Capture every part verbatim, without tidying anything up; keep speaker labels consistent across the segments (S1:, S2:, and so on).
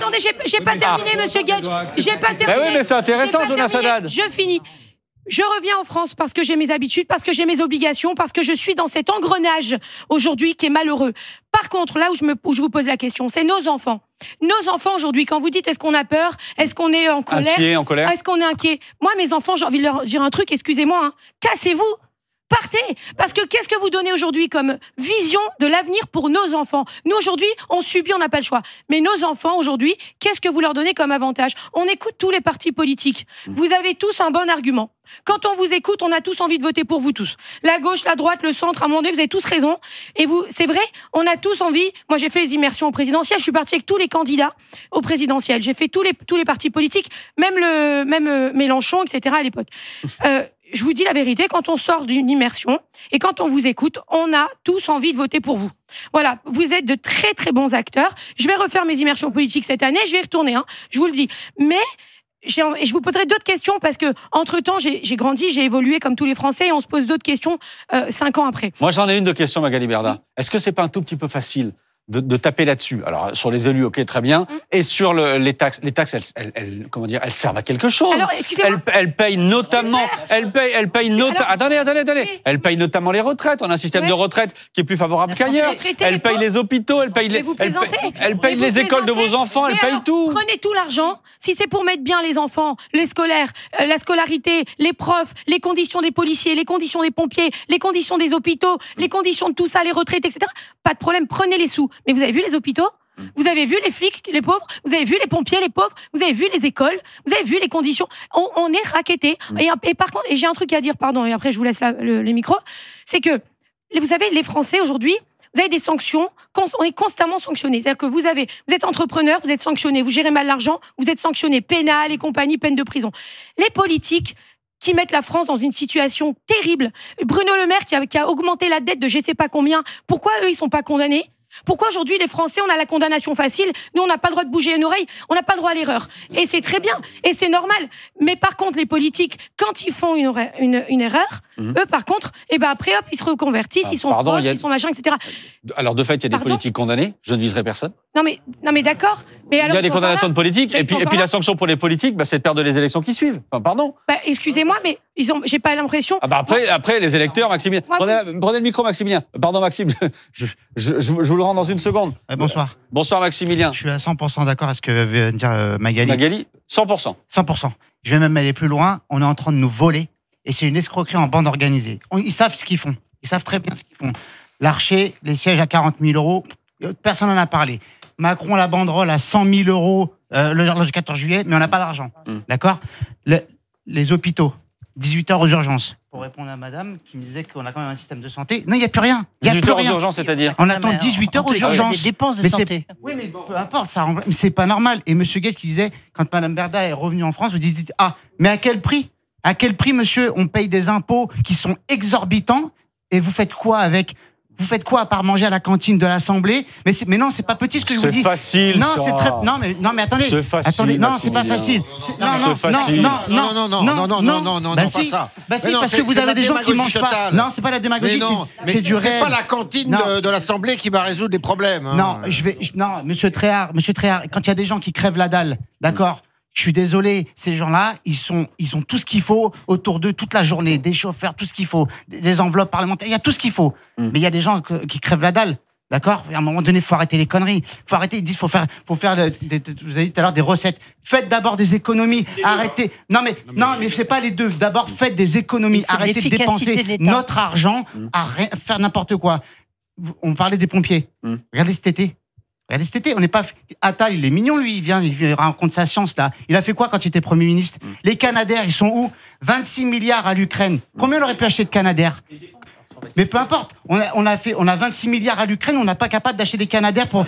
S1: attendez, j'ai, j'ai pas terminé, monsieur Gage. J'ai pas terminé.
S2: Ben oui, mais c'est intéressant, Jonas Haddad.
S1: Je finis. Je reviens en France parce que j'ai mes habitudes, parce que j'ai mes obligations, parce que je suis dans cet engrenage aujourd'hui qui est malheureux. Par contre, là où je, me, où je vous pose la question, c'est nos enfants. Nos enfants aujourd'hui, quand vous dites est-ce qu'on a peur, est-ce qu'on est en colère,
S2: inquiet, en colère,
S1: est-ce qu'on est inquiet. Moi, mes enfants, j'ai envie de leur dire un truc, excusez-moi, hein, cassez-vous. Partez. Parce que qu'est-ce que vous donnez aujourd'hui comme vision de l'avenir pour nos enfants? Nous, aujourd'hui, on subit, on n'a pas le choix. Mais nos enfants, aujourd'hui, qu'est-ce que vous leur donnez comme avantage? On écoute tous les partis politiques. Vous avez tous un bon argument. Quand on vous écoute, on a tous envie de voter pour vous tous. La gauche, la droite, le centre, à un moment donné, vous avez tous raison. Et vous, c'est vrai, on a tous envie. Moi, j'ai fait les immersions au présidentiel. Je suis partie avec tous les candidats au présidentiel. J'ai fait tous les, tous les partis politiques, même, le, même euh, Mélenchon, et cetera à l'époque. Euh, je vous dis la vérité, quand on sort d'une immersion et quand on vous écoute, on a tous envie de voter pour vous. Voilà, vous êtes de très très bons acteurs. Je vais refaire mes immersions politiques cette année, je vais y retourner, hein, je vous le dis. Mais j'ai, et je vous poserai d'autres questions parce que entre temps j'ai, j'ai grandi, j'ai évolué comme tous les Français et on se pose d'autres questions euh, cinq ans après.
S2: Moi j'en ai une de question, Magali Berda. Oui. Est-ce que c'est pas un tout petit peu facile de, de taper là-dessus? Alors sur les élus, ok, très bien. Mmh. Et sur le, les taxes, les taxes, elles, elles, elles, comment dire, elles servent à quelque chose.
S1: Alors, excusez-moi.
S2: Elles, elles payent notamment, elles payent, elles payent notamment. Attendez, attendez, attendez. Oui. Elles payent notamment les retraites. On a un système ouais. de retraite qui est plus favorable qu'ailleurs. Elles payent les hôpitaux, elles payent les, elles payent, elles payent les vous écoles de vos enfants, elles payent tout.
S1: Prenez tout l'argent. Si c'est pour mettre bien les enfants, les scolaires, euh, la scolarité, les profs, les conditions des policiers, les conditions des pompiers, les conditions des hôpitaux, mmh. les conditions de tout ça, les retraites, et cetera. Pas de problème. Prenez les sous. Mais vous avez vu les hôpitaux? Vous avez vu les flics, les pauvres? Vous avez vu les pompiers, les pauvres? Vous avez vu les écoles? Vous avez vu les conditions? On, on est rackettés. Mmh. Et, et par contre, et j'ai un truc à dire, pardon, et après je vous laisse la, le, les micros, c'est que, vous savez, les Français aujourd'hui, vous avez des sanctions, on est constamment sanctionnés. C'est-à-dire que vous avez, vous êtes entrepreneur, vous êtes sanctionné, vous gérez mal l'argent, vous êtes sanctionné, pénal et compagnie, peine de prison. Les politiques qui mettent la France dans une situation terrible. Bruno Le Maire qui a, qui a augmenté la dette de je sais pas combien, pourquoi eux ils sont pas condamnés? Pourquoi aujourd'hui les Français on a la condamnation facile, nous on n'a pas le droit de bouger une oreille, on n'a pas le droit à l'erreur. Et c'est très bien, et c'est normal. Mais par contre les politiques, quand ils font une, une, une erreur, mmh. eux par contre, eh ben après hop ils se reconvertissent, ah, ils sont pardon, profs, a... ils sont machin, et cetera.
S2: Alors de fait il y a des pardon politiques condamnées, je ne viserai personne.
S1: Non mais, non mais d'accord. Mais alors,
S2: il y a des condamnations de politiques, et puis, et puis la sanction pour les politiques, bah, c'est de perdre les élections qui suivent. Enfin, pardon.
S1: Bah, excusez-moi, mais ils ont, j'ai pas l'impression.
S2: Ah bah après, moi, après les électeurs, Maximilien. Moi, prenez, vous... prenez le micro, Maximilien. Pardon, Maxime. Je, je, je, je vous le rends dans une seconde.
S3: Euh, bonsoir.
S2: Bonsoir, Maximilien.
S3: Je suis à cent pour cent d'accord avec ce que vient de dire euh, Magali.
S2: Magali, cent pour cent.
S3: cent pour cent. Je vais même aller plus loin. On est en train de nous voler, et c'est une escroquerie en bande organisée. On, ils savent ce qu'ils font. Ils savent très bien ce qu'ils font. L'Archer, les sièges à quarante mille euros, personne n'en a parlé. Macron, la banderole à cent mille euros euh, le, le quatorze juillet, mais on n'a pas d'argent. Mmh. D'accord le, Les hôpitaux, dix-huit heures aux urgences. Pour répondre à madame qui me disait qu'on a quand même un système de santé. Non, il n'y a plus rien. Il y a plus rien.
S2: dix-huit heures aux urgences, c'est-à-dire
S3: on attend dix-huit heures aux urgences.
S4: Des dépenses de
S3: mais
S4: santé.
S3: Oui, mais peu importe, ça, mais c'est pas normal. Et monsieur Gage qui disait, quand madame Berda est revenue en France, vous dites, ah, mais à quel prix? À quel prix, monsieur? On paye des impôts qui sont exorbitants et vous faites quoi avec? Vous faites quoi à part manger à la cantine de l'Assemblée? Mais, mais non, c'est pas petit ce que je vous dis.
S2: C'est facile.
S3: Non,
S2: ça.
S3: c'est très. Non, mais non, mais attendez.
S2: C'est facile.
S3: Attendez, non, c'est pas facile.
S2: Non, non, non,
S3: facile.
S5: non, non, non, non, non, non, non, non, non,
S3: bah
S5: non,
S3: si,
S5: pas ça.
S3: Bah si, non, parce que vous avez des gens qui mangent pas. Non, c'est pas la démagogie. C'est, c'est du réel.
S5: C'est pas la cantine de, de l'Assemblée qui va résoudre les problèmes. Hein.
S3: Non, je vais. Je, non, Monsieur Tréhard, Monsieur Tréhard, quand il y a des gens qui crèvent la dalle, d'accord. Je suis désolé, ces gens-là, ils sont, ils ont tout ce qu'il faut autour d'eux toute la journée, des chauffeurs, tout ce qu'il faut, des enveloppes parlementaires, il y a tout ce qu'il faut. Mm. Mais il y a des gens que, qui crèvent la dalle, d'accord? À un moment donné, il faut arrêter les conneries. Faut arrêter, ils disent, faut faire, faut faire, des, des, vous avez dit tout à l'heure des recettes. Faites d'abord des économies, arrêtez. Non mais, non mais c'est pas les deux. D'abord, faites des économies, arrêtez de dépenser de notre argent mm. à ré- faire n'importe quoi. On parlait des pompiers. Mm. Regardez cet été. Regardez cet été, on n'est pas. Attal, il est mignon, lui. Il vient, il rencontre sa science, là. Il a fait quoi quand il était Premier ministre? mmh. Les Canadair, ils sont où? vingt-six milliards à l'Ukraine. Combien on aurait pu acheter de Canadair? Mais peu importe. On a, on a fait, on a vingt-six milliards à l'Ukraine, on n'a pas capable d'acheter des Canadair pour.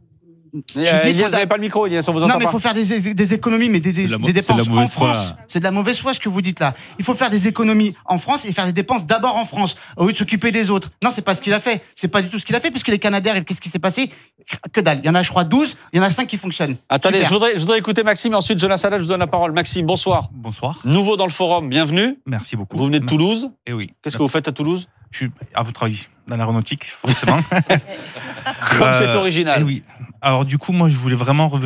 S2: Je dis, vous n'avez pas le micro, Elias, on vous entend
S3: non, mais il faut faire des, des économies, mais des, des,
S6: mo-
S3: des dépenses
S6: de
S3: en France. C'est de la mauvaise foi ce que vous dites là. Il faut faire des économies en France et faire des dépenses d'abord en France, au lieu de s'occuper des autres. Non, c'est pas ce qu'il a fait. C'est pas du tout ce qu'il a fait, puisque les Canadair, qu'est-ce qui s'est passé? Que dalle. Il y en a, je crois, douze, il y en a cinq qui fonctionnent.
S2: Attendez, je voudrais, je voudrais écouter Maxime, et ensuite Jonas Haddad, je vous donne la parole. Maxime, bonsoir.
S6: Bonsoir.
S2: Nouveau dans le forum, bienvenue.
S6: Merci beaucoup.
S2: Vous venez de Toulouse?
S6: Eh oui.
S2: Qu'est-ce que vous faites à Toulouse?
S6: Je suis à votre avis, dans l'aéronautique, forcément.
S2: Comme euh, c'est original.
S6: Eh oui. Alors du coup, moi, je voulais vraiment revenir